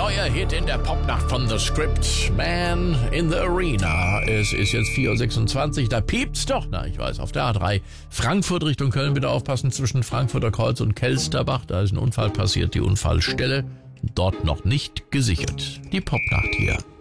neuer Hit in der Popnacht von The Script, Man in the Arena. Es ist jetzt 4.26 Uhr, da piept's doch. Na, ich weiß, auf der A3 Frankfurt Richtung Köln, bitte aufpassen, zwischen Frankfurter Kreuz und Kelsterbach. Da ist ein Unfall passiert, die Unfallstelle dort noch nicht gesichert. Die Popnacht hier.